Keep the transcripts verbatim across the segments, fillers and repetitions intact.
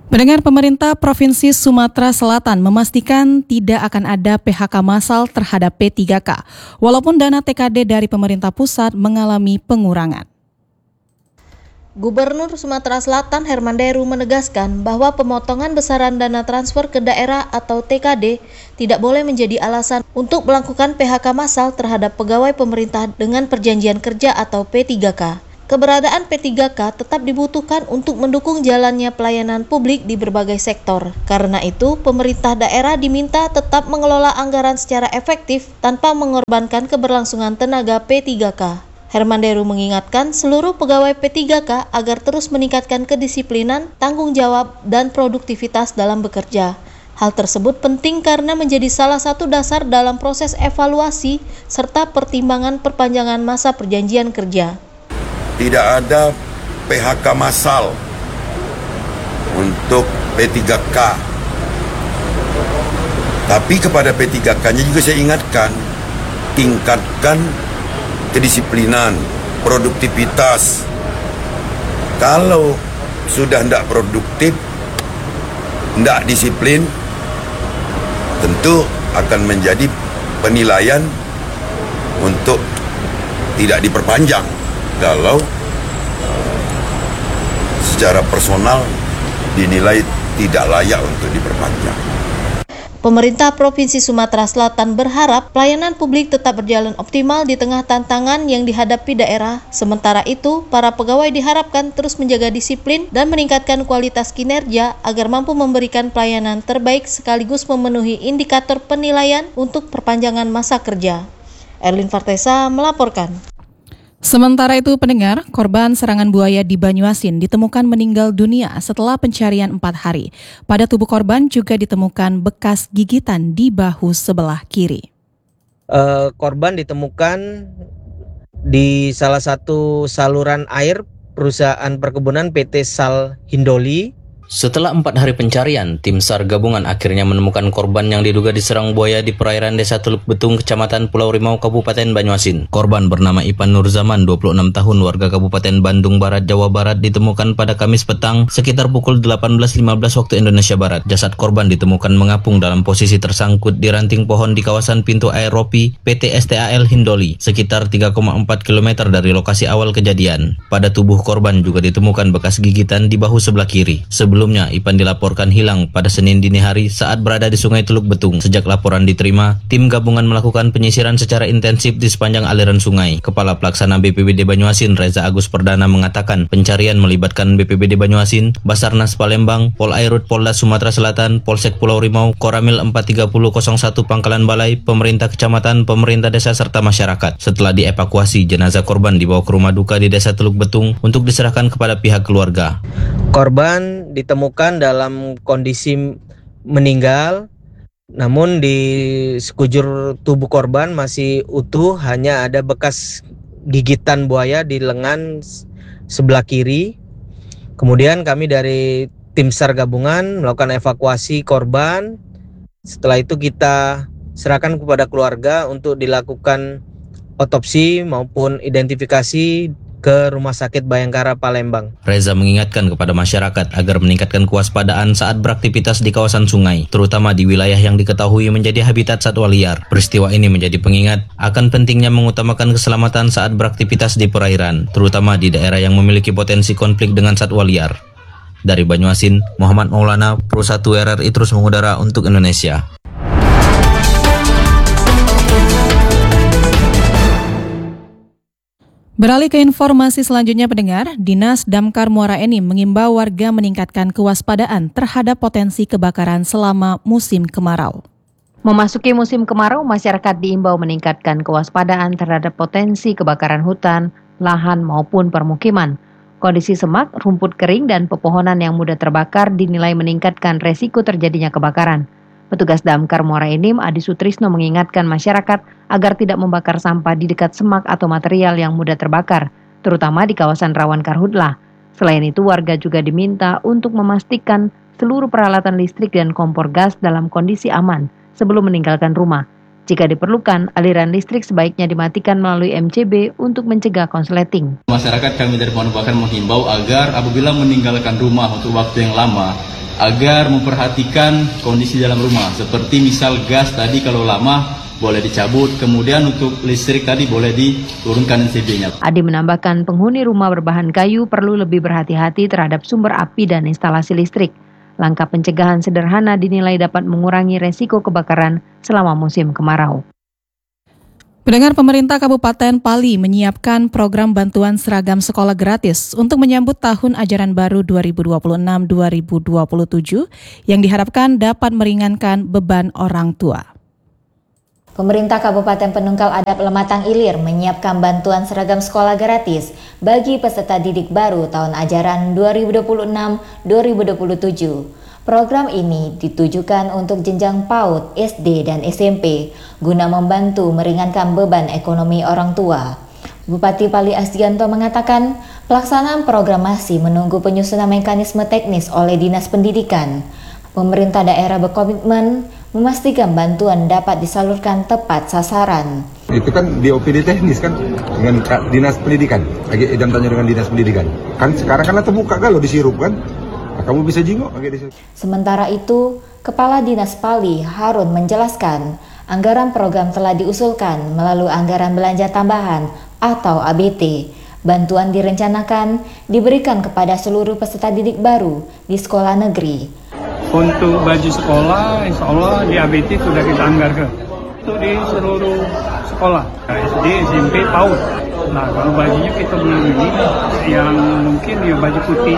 Pendengar, pemerintah Provinsi Sumatera Selatan memastikan tidak akan ada P H K massal terhadap P tiga K, walaupun dana T K D dari pemerintah pusat mengalami pengurangan. Gubernur Sumatera Selatan Herman Deru menegaskan bahwa pemotongan besaran dana transfer ke daerah atau T K D tidak boleh menjadi alasan untuk melakukan P H K massal terhadap pegawai pemerintah dengan perjanjian kerja atau P tiga K. Keberadaan P tiga K tetap dibutuhkan untuk mendukung jalannya pelayanan publik di berbagai sektor. Karena itu, pemerintah daerah diminta tetap mengelola anggaran secara efektif tanpa mengorbankan keberlangsungan tenaga P tiga K. Herman Deru mengingatkan seluruh pegawai P tiga K agar terus meningkatkan kedisiplinan, tanggung jawab, dan produktivitas dalam bekerja. Hal tersebut penting karena menjadi salah satu dasar dalam proses evaluasi serta pertimbangan perpanjangan masa perjanjian kerja. Tidak ada P H K massal untuk P tiga K. Tapi kepada P tiga K-nya juga saya ingatkan, tingkatkan kedisiplinan, produktivitas. Kalau sudah tidak produktif, tidak disiplin, tentu akan menjadi penilaian untuk tidak diperpanjang. Kalau secara personal dinilai tidak layak untuk diperpanjang. Pemerintah Provinsi Sumatera Selatan berharap pelayanan publik tetap berjalan optimal di tengah tantangan yang dihadapi daerah. Sementara itu, para pegawai diharapkan terus menjaga disiplin dan meningkatkan kualitas kinerja agar mampu memberikan pelayanan terbaik sekaligus memenuhi indikator penilaian untuk perpanjangan masa kerja. Erlin Fartesa melaporkan. Sementara itu, pendengar, korban serangan buaya di Banyuasin ditemukan meninggal dunia setelah pencarian empat hari. Pada tubuh korban juga ditemukan bekas gigitan di bahu sebelah kiri. Uh, korban ditemukan di salah satu saluran air perusahaan perkebunan P T Sal Hindoli. Setelah empat hari pencarian, tim SAR gabungan akhirnya menemukan korban yang diduga diserang buaya di perairan Desa Teluk Betung, Kecamatan Pulau Rimau, Kabupaten Banyuasin. Korban bernama Ipan Nurzaman, dua puluh enam tahun, warga Kabupaten Bandung Barat, Jawa Barat, ditemukan pada Kamis petang sekitar pukul delapan belas lima belas waktu Indonesia Barat. Jasad korban ditemukan mengapung dalam posisi tersangkut di ranting pohon di kawasan pintu air Ropi P T S T A L Hindoli, sekitar tiga koma empat kilometer dari lokasi awal kejadian. Pada tubuh korban juga ditemukan bekas gigitan di bahu sebelah kiri. Sebelum Sebelumnya, Ipan dilaporkan hilang pada Senin dini hari saat berada di Sungai Teluk Betung. Sejak laporan diterima, tim gabungan melakukan penyisiran secara intensif di sepanjang aliran sungai. Kepala Pelaksana B P B D Banyuasin, Reza Agus Perdana, mengatakan pencarian melibatkan B P B D Banyuasin, Basarnas Palembang, Polairut Polda Sumatera Selatan, Polsek Pulau Rimau, Koramil empat tiga nol nol satu Pangkalan Balai, pemerintah kecamatan, pemerintah desa, serta masyarakat. Setelah dievakuasi, jenazah korban dibawa ke rumah duka di Desa Teluk Betung untuk diserahkan kepada pihak keluarga. Korban ditemukan dalam kondisi meninggal, namun di sekujur tubuh korban masih utuh, hanya ada bekas gigitan buaya di lengan sebelah kiri. Kemudian kami dari tim SAR gabungan melakukan evakuasi korban. Setelah itu kita serahkan kepada keluarga untuk dilakukan otopsi maupun identifikasi ke Rumah Sakit Bayangkara Palembang. Reza mengingatkan kepada masyarakat agar meningkatkan kewaspadaan saat beraktivitas di kawasan sungai, terutama di wilayah yang diketahui menjadi habitat satwa liar. Peristiwa ini menjadi pengingat akan pentingnya mengutamakan keselamatan saat beraktivitas di perairan, terutama di daerah yang memiliki potensi konflik dengan satwa liar. Dari Banyuasin, Muhammad Maulana, Pro satu R R I terus mengudara untuk Indonesia. Beralih ke informasi selanjutnya, pendengar, Dinas Damkar Muara Enim mengimbau warga meningkatkan kewaspadaan terhadap potensi kebakaran selama musim kemarau. Memasuki musim kemarau, masyarakat diimbau meningkatkan kewaspadaan terhadap potensi kebakaran hutan, lahan maupun permukiman. Kondisi semak, rumput kering, dan pepohonan yang mudah terbakar dinilai meningkatkan resiko terjadinya kebakaran. Petugas Damkar Muara Enim, Adi Sutrisno, mengingatkan masyarakat agar tidak membakar sampah di dekat semak atau material yang mudah terbakar, terutama di kawasan rawan karhutlah. Selain itu, warga juga diminta untuk memastikan seluruh peralatan listrik dan kompor gas dalam kondisi aman sebelum meninggalkan rumah. Jika diperlukan, aliran listrik sebaiknya dimatikan melalui M C B untuk mencegah konsleting. Masyarakat kami dari Pohon Bakar menghimbau agar apabila meninggalkan rumah untuk waktu yang lama, agar memperhatikan kondisi dalam rumah. Seperti misal gas tadi kalau lama boleh dicabut, kemudian untuk listrik tadi boleh diturunkan N C B-nya. Adi menambahkan penghuni rumah berbahan kayu perlu lebih berhati-hati terhadap sumber api dan instalasi listrik. Langkah pencegahan sederhana dinilai dapat mengurangi resiko kebakaran selama musim kemarau. Pendengar, pemerintah Kabupaten Pali menyiapkan program bantuan seragam sekolah gratis untuk menyambut tahun ajaran baru dua ribu dua puluh enam dua ribu dua puluh tujuh yang diharapkan dapat meringankan beban orang tua. Pemerintah Kabupaten Penunggal Adap Lematang Ilir menyiapkan bantuan seragam sekolah gratis bagi peserta didik baru tahun ajaran dua ribu dua puluh enam dua ribu dua puluh tujuh. Program ini ditujukan untuk jenjang PAUD, S D, dan S M P guna membantu meringankan beban ekonomi orang tua. Bupati Pali Asdianto mengatakan pelaksanaan program masih menunggu penyusunan mekanisme teknis oleh Dinas Pendidikan. Pemerintah daerah berkomitmen memastikan bantuan dapat disalurkan tepat sasaran. Itu kan D O P D teknis kan dengan Dinas Pendidikan. Lagi idam tanya dengan Dinas Pendidikan. Kan sekarang kan terbuka kalau disirup kan. Kamu bisa jingok. Sementara itu, Kepala Dinas Pali Harun menjelaskan anggaran program telah diusulkan melalui anggaran belanja tambahan atau A B T. Bantuan direncanakan diberikan kepada seluruh peserta didik baru di sekolah negeri. Untuk baju sekolah, insya Allah di A B T sudah kita anggarkan. Itu di seluruh sekolah, S D, S M P, PAUD. Nah, kalau bajunya kita belum ini, yang mungkin ya baju putih,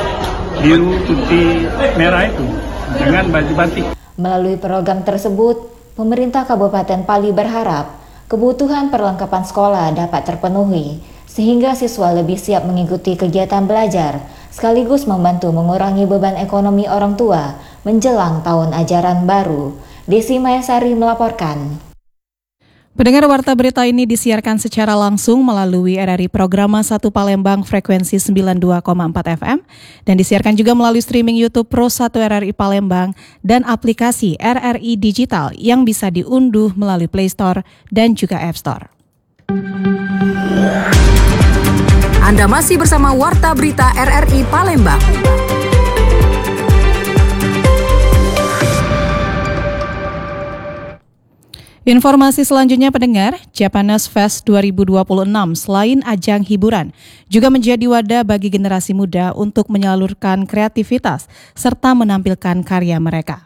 biru, putih, merah itu dengan baju batik. Melalui program tersebut, pemerintah Kabupaten Pali berharap kebutuhan perlengkapan sekolah dapat terpenuhi sehingga siswa lebih siap mengikuti kegiatan belajar sekaligus membantu mengurangi beban ekonomi orang tua menjelang tahun ajaran baru. Desi Mayasari melaporkan. Pendengar, warta berita ini disiarkan secara langsung melalui R R I Programa satu Palembang frekuensi sembilan puluh dua koma empat F M dan disiarkan juga melalui streaming YouTube Pro satu R R I Palembang dan aplikasi R R I Digital yang bisa diunduh melalui Play Store dan juga App Store. Anda masih bersama Warta Berita R R I Palembang. Informasi selanjutnya, pendengar, Japanese Fest dua ribu dua puluh enam selain ajang hiburan, juga menjadi wadah bagi generasi muda untuk menyalurkan kreativitas serta menampilkan karya mereka.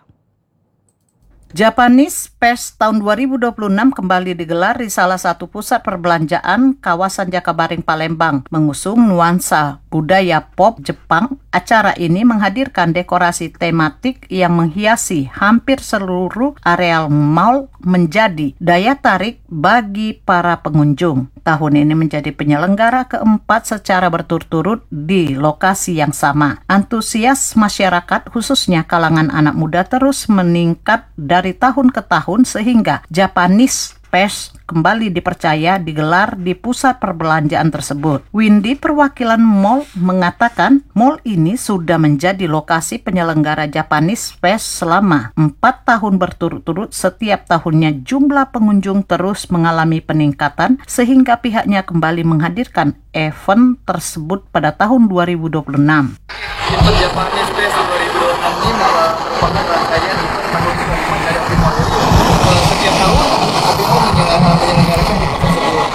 Japanese Fest tahun dua ribu dua puluh enam kembali digelar di salah satu pusat perbelanjaan kawasan Jakabaring, Palembang, mengusung nuansa budaya pop Jepang. Acara ini menghadirkan dekorasi tematik yang menghiasi hampir seluruh areal mall menjadi daya tarik bagi para pengunjung. Tahun ini menjadi penyelenggara keempat secara berturut-turut di lokasi yang sama. Antusias masyarakat khususnya kalangan anak muda terus meningkat dari tahun ke tahun sehingga Japanese Fest kembali dipercaya digelar di pusat perbelanjaan tersebut. Windy, perwakilan mall, mengatakan mall ini sudah menjadi lokasi penyelenggara Japanese Fest selama empat tahun berturut-turut. Setiap tahunnya jumlah pengunjung terus mengalami peningkatan sehingga pihaknya kembali menghadirkan event tersebut pada tahun dua ribu dua puluh enam. Event Japanese Fest dua ribu dua puluh enam ini merupakan rangkaian menuju dari Abimol. Setiap tahun Abimol menyelenggarakan event tersebut.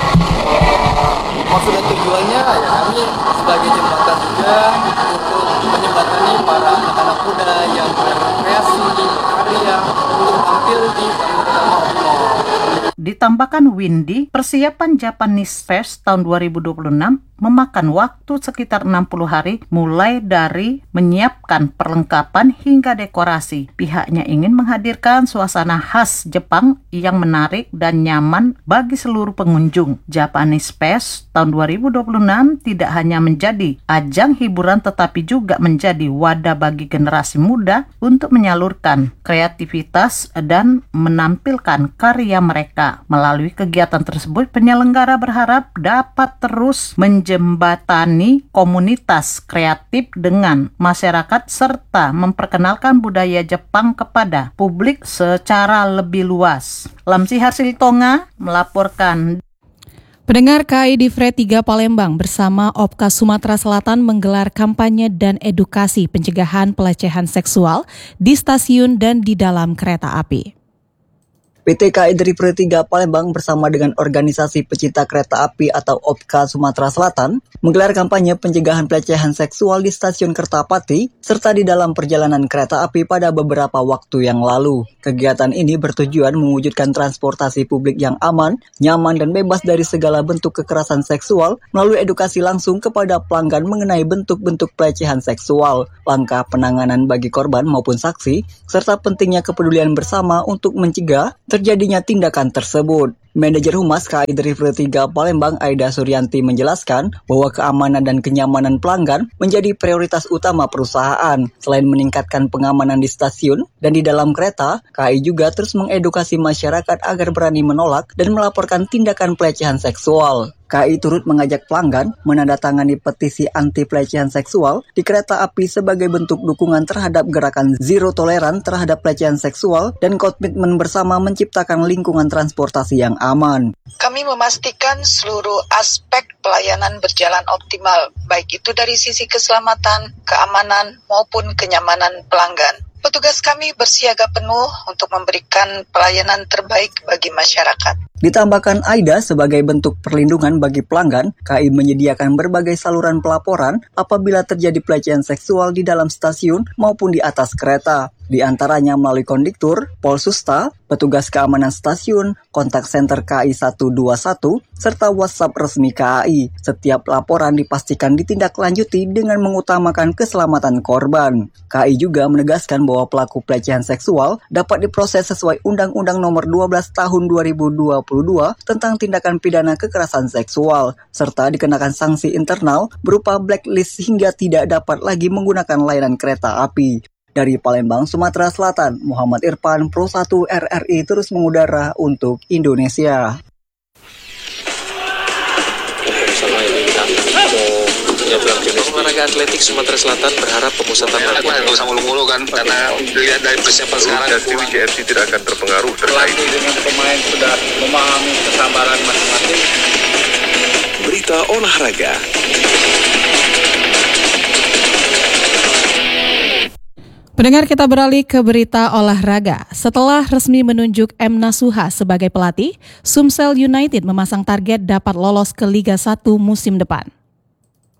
Maksud dan tujuannya ya kami sebagai jembatan juga untuk menjembatani para anak-anak muda yang berkreasi, berkarya untuk tampil di panggung utama Abimol. Ditambahkan Windy, persiapan Japanese Fest tahun dua ribu dua puluh enam memakan waktu sekitar enam puluh hari mulai dari menyiapkan perlengkapan hingga dekorasi. Pihaknya ingin menghadirkan suasana khas Jepang yang menarik dan nyaman bagi seluruh pengunjung. Japanese Fest tahun dua ribu dua puluh enam tidak hanya menjadi ajang hiburan tetapi juga menjadi wadah bagi generasi muda untuk menyalurkan kreativitas dan menampilkan karya mereka. Melalui kegiatan tersebut, penyelenggara berharap dapat terus menjembatani komunitas kreatif dengan masyarakat serta memperkenalkan budaya Jepang kepada publik secara lebih luas. Lamsi Harsil Tonga melaporkan. Pendengar, K I Divre tiga Palembang bersama Opka Sumatera Selatan menggelar kampanye dan edukasi pencegahan pelecehan seksual di stasiun dan di dalam kereta api. P T K I Divre tiga Palembang bersama dengan organisasi pecinta kereta api atau Opka Sumatera Selatan menggelar kampanye pencegahan pelecehan seksual di stasiun Kertapati serta di dalam perjalanan kereta api pada beberapa waktu yang lalu. Kegiatan ini bertujuan mewujudkan transportasi publik yang aman, nyaman, dan bebas dari segala bentuk kekerasan seksual melalui edukasi langsung kepada pelanggan mengenai bentuk-bentuk pelecehan seksual, langkah penanganan bagi korban maupun saksi, serta pentingnya kepedulian bersama untuk mencegah terjadinya tindakan tersebut. Manajer Humas K I Divre tiga Palembang Aida Suryanti menjelaskan bahwa keamanan dan kenyamanan pelanggan menjadi prioritas utama perusahaan. Selain meningkatkan pengamanan di stasiun dan di dalam kereta, K I juga terus mengedukasi masyarakat agar berani menolak dan melaporkan tindakan pelecehan seksual. K I turut mengajak pelanggan menandatangani petisi anti pelecehan seksual di kereta api sebagai bentuk dukungan terhadap gerakan zero toleran terhadap pelecehan seksual dan komitmen bersama menciptakan lingkungan transportasi yang aman. Kami memastikan seluruh aspek pelayanan berjalan optimal, baik itu dari sisi keselamatan, keamanan, maupun kenyamanan pelanggan. Petugas kami bersiaga penuh untuk memberikan pelayanan terbaik bagi masyarakat. Ditambahkan Aida, sebagai bentuk perlindungan bagi pelanggan, K I menyediakan berbagai saluran pelaporan apabila terjadi pelecehan seksual di dalam stasiun maupun di atas kereta. Di antaranya melalui konduktur, Polsusta, petugas keamanan stasiun, kontak center K I seratus dua puluh satu, serta WhatsApp resmi K I. Setiap laporan dipastikan ditindaklanjuti dengan mengutamakan keselamatan korban. K I juga menegaskan bahwa pelaku pelecehan seksual dapat diproses sesuai Undang-Undang Nomor dua belas Tahun dua ribu dua puluh dua tentang tindakan pidana kekerasan seksual, serta dikenakan sanksi internal berupa blacklist hingga tidak dapat lagi menggunakan layanan kereta api. Dari Palembang, Sumatera Selatan, Muhammad Irfan, Pro satu R R I terus mengudara untuk Indonesia. Olahraga atletik Sumatera Selatan berharap pemusatan latihan nggak usah mulu-mulu kan, karena dilihat dari persiapan sekarang J R C tidak akan terpengaruh terkait dengan pemain sudah memahami kesabaran masing-masing. Berita olahraga. Pendengar, kita beralih ke berita olahraga. Setelah resmi menunjuk M. Nasuha sebagai pelatih, Sumsel United memasang target dapat lolos ke Liga satu musim depan.